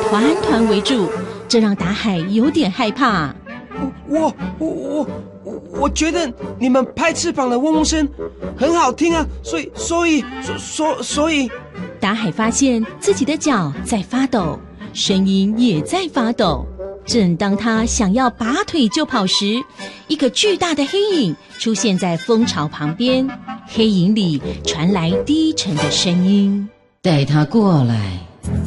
团团围住，这让达海有点害怕。 我觉得你们拍翅膀的嗡嗡声很好听啊，所以达海发现自己的脚在发抖，声音也在发抖。正当他想要拔腿就跑时，一个巨大的黑影出现在蜂巢旁边，黑影里传来低沉的声音： 带他过来。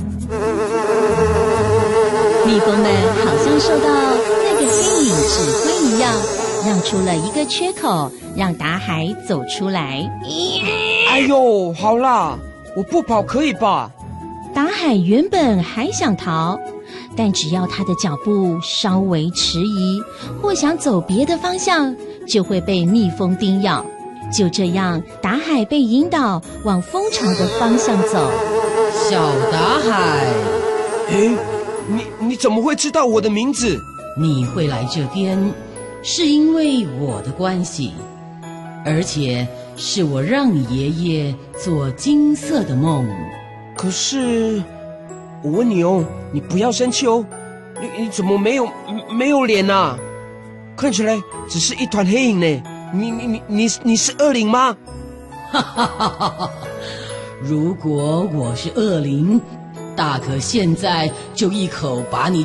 蜜蜂们好像受到那个黑影指挥一样，让出了一个缺口，让达海走出来。 哎呦，好啦，我不跑可以吧？ 达海原本还想逃，但只要他的脚步稍微迟疑，或想走别的方向，就会被蜜蜂叮咬。就这样，达海被引导往蜂巢的方向走。 小达海， 诶，你怎么会知道我的名字？ 你会来这边，是因为我的关系，而且是我让你爷爷做金色的梦。 可是，我问你哦，你不要生气哦，你怎么没有脸啊？看起来只是一团黑影呢。你是恶灵吗？ 哈哈哈哈！如果我是恶灵，大可现在就一口把你